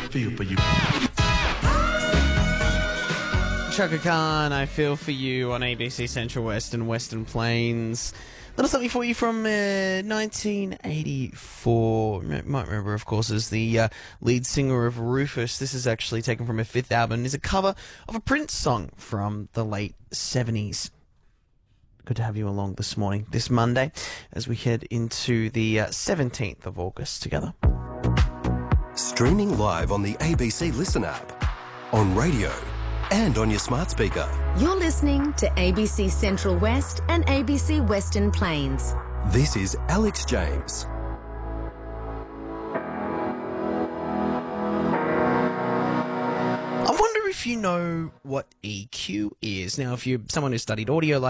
feel for you. Chaka Khan, I Feel For You on ABC Central West and Western Plains. Little something for you from 1984. You might remember, of course, as the lead singer of Rufus. This is actually taken from her fifth album. It's a cover of a Prince song from the late 70s. Good to have you along this morning, this Monday, as we head into the 17th of August together. Streaming live on the ABC Listen app, on radio, and on your smart speaker. You're listening to ABC Central West and ABC Western Plains. This is Alex James. I wonder if you know what EQ is. Now, if you're someone who studied audio like